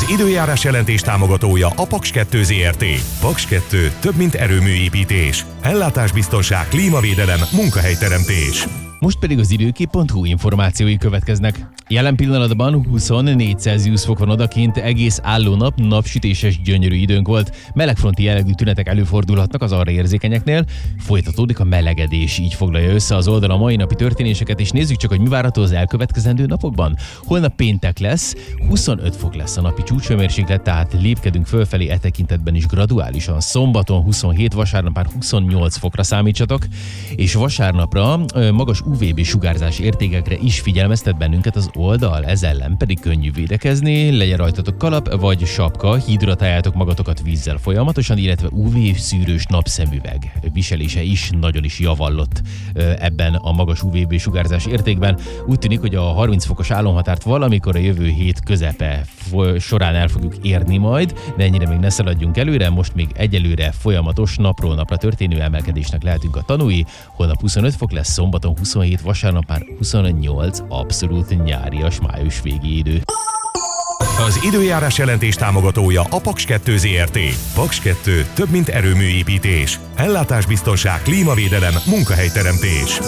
Az időjárás jelentés támogatója a Paks 2 Zrt. Paks 2 több mint erőműépítés. Ellátásbiztonság, klímavédelem, munkahelyteremtés. Most pedig az időkép.hu információi következnek. Jelen pillanatban 24 Celsius fok van odakint, egész álló nap, napsütéses, gyönyörű időnk volt. Melegfronti jellegű tünetek előfordulhatnak az arra érzékenyeknél. Folytatódik a melegedés, így foglalja össze az oldal a mai napi történéseket, és nézzük csak, hogy mi várható az elkövetkezendő napokban. Holnap péntek lesz, 25 fok lesz a napi csúcshőmérséklet, tehát lépkedünk fölfelé e tekintetben is graduálisan. Szombaton 27, vasárnap már 28 fokra számítsatok, és vasárnapra magas UVB sugárzás értékekre is figyelmeztet bennünket az oldal, ez ellen pedig könnyű védekezni, legyen rajtatok kalap vagy sapka, hidratáljátok magatokat vízzel folyamatosan, illetve UV szűrős napszemüveg viselése is nagyon is javallott ebben a magas UVB sugárzás értékben. Úgy tűnik, hogy a 30 fokos álomhatárt valamikor a jövő hét közepe során el fogjuk érni majd, de ennyire még ne szaladjunk előre, most még egyelőre folyamatos napról napra történő emelkedésnek lehetünk a tanúi. Holnap 25 fok lesz, szombaton 27, vasárnap már 28, abszolút nyárias május végi idő. Az időjárás jelentés támogatója a Paks 2 Zrt. Paks 2 több mint erőműépítés. Ellátásbiztonság, klímavédelem, munkahelyteremtés.